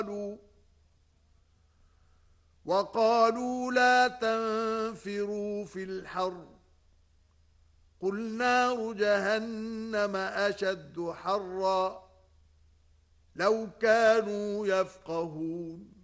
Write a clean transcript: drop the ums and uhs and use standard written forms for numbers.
وقالوا لا تنفروا في الحر قل نار جهنم أشد حرا لو كانوا يفقهون